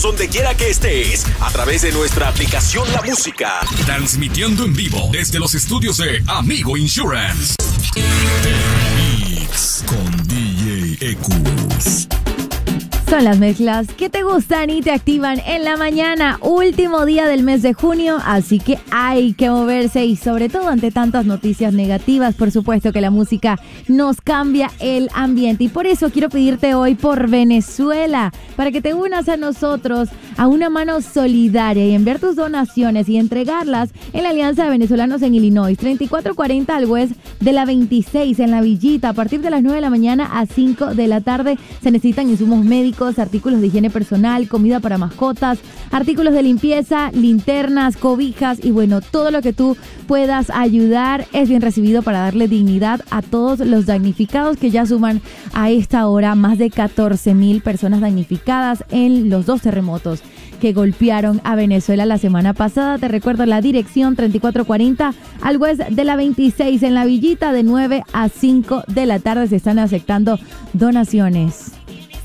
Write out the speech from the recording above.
Donde quiera que estés, a través de nuestra aplicación La Música. Transmitiendo en vivo desde los estudios de Amigo Insurance. Mix con DJ Ecus. Son las mezclas que te gustan y te activan en la mañana, último día del mes de junio, así que hay que moverse y sobre todo ante tantas noticias negativas, por supuesto que la música nos cambia el ambiente y por eso quiero pedirte hoy por Venezuela, para que te unas a nosotros a una mano solidaria y enviar tus donaciones y entregarlas en la Alianza de Venezolanos en Illinois, 3440 al West de la 26 en La Villita, a partir de las 9 de la mañana a 5 de la tarde. Se necesitan insumos médicos, artículos de higiene personal, comida para mascotas, artículos de limpieza, linternas, cobijas y bueno, todo lo que tú puedas ayudar es bien recibido para darle dignidad a todos los damnificados, que ya suman a esta hora más de 14,000 personas damnificadas en los 2 terremotos que golpearon a Venezuela la semana pasada. Te recuerdo la dirección 3440 al West de la 26 en La Villita, de 9 a 5 de la tarde. Se están aceptando donaciones.